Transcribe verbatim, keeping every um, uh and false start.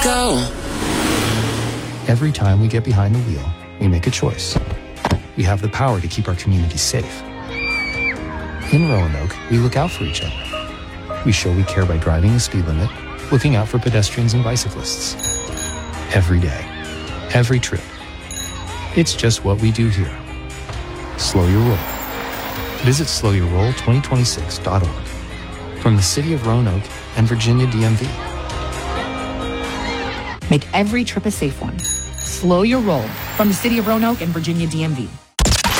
go. Every time we get behind the wheel, we make a choice. We have the power to keep our community safe. In Roanoke, we look out for each other. We show we care by driving the speed limit, looking out for pedestrians and bicyclists. Every day, every trip. It's just what we do here. Slow your roll. Visit slow your roll twenty twenty-six dot org. From the City of Roanoke and Virginia D M V. Make every trip a safe one. Slow your roll from the City of Roanoke and Virginia D M V.